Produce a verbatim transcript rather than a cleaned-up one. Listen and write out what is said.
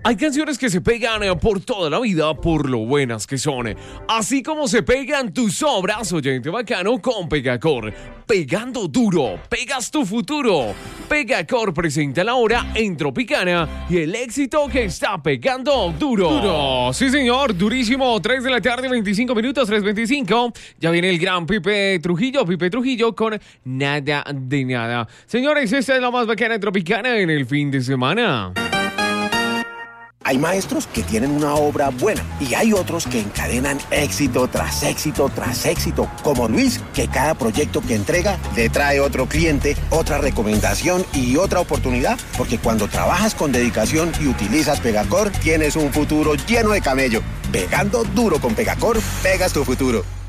Hay canciones que se pegan eh, por toda la vida por lo buenas que son. Así como se pegan tus obras, oyente bacano, con Pegacor. Pegando duro, pegas tu futuro. Pegacor presenta la hora en Tropicana y el éxito que está pegando duro. Duro, sí señor, durísimo. tres de la tarde, veinticinco minutos, tres veinticinco. Ya viene el gran Pipe Trujillo, Pipe Trujillo con Nada de Nada. Señores, esta es la más bacana de Tropicana en el fin de semana. Hay maestros que tienen una obra buena y hay otros que encadenan éxito tras éxito tras éxito, como Luis, que cada proyecto que entrega le trae otro cliente, otra recomendación y otra oportunidad, porque cuando trabajas con dedicación y utilizas Pegacor, tienes un futuro lleno de camello. Pegando duro con Pegacor, pegas tu futuro.